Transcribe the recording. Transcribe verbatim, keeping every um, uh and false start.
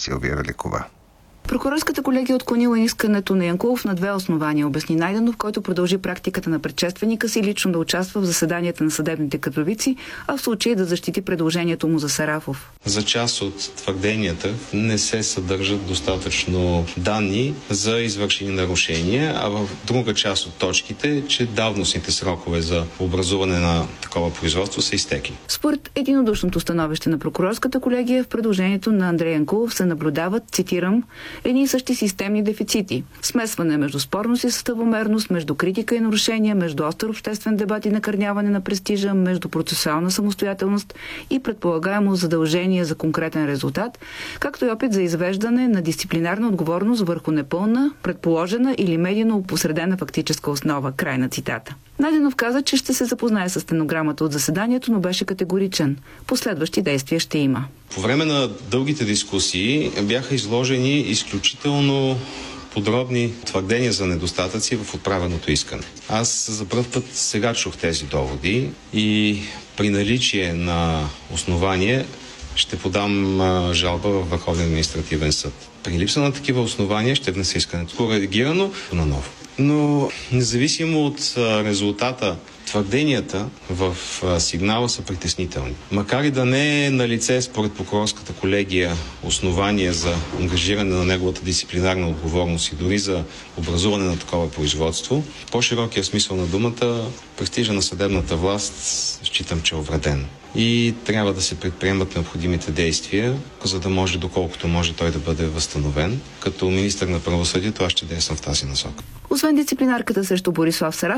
Силвия Великова. Прокурорската колегия е отклонила искането на Янкулов на две основания, обясни Найденов, който продължи практиката на предшественика си лично да участва в заседанията на съдебните кадровици, а в случай да защити предложението му за Сарафов. За част от твърденията не се съдържат достатъчно данни за извършени нарушения, а в друга част от точките, че давностните срокове за образуване на такова производство са изтекли. Според единодушното становище на прокурорската колегия, в предложението на Андрей Янкулов се наблюдават, цитирам, едни и същи системни дефицити. Смесване между спорност и съставомерност, между критика и нарушения, между остър обществен дебат и накърняване на престижа, между процесуална самостоятелност и предполагаемо задължение за конкретен резултат, както и опит за извеждане на дисциплинарна отговорност върху непълна, предположена или медийно опосредена фактическа основа. Край на цитата. Найденов каза, че ще се запознае с стенограмата от заседанието, но беше категоричен. Последващи действия ще има. По време на дългите дискусии бяха изложени изключително подробни твърдения за недостатъци в отправеното искане. Аз за първ път сега чух тези доводи и при наличие на основание ще подам жалба в Върховния административен съд. При липса на такива основания ще внеса искането коригирано наново. Но независимо от резултата, твърденията в сигнала са притеснителни. Макар и да не е на лице според прокурорската колегия основание за ангажиране на неговата дисциплинарна отговорност и дори за образуване на такова производство, по-широкия смисъл на думата, престижа на съдебната власт считам, че е увреден. И трябва да се предприемат необходимите действия, за да може, доколкото може той да бъде възстановен. Като министър на правосъдието аз ще действам в тази насока. Освен дисциплинарката срещу Борислав Сарафов,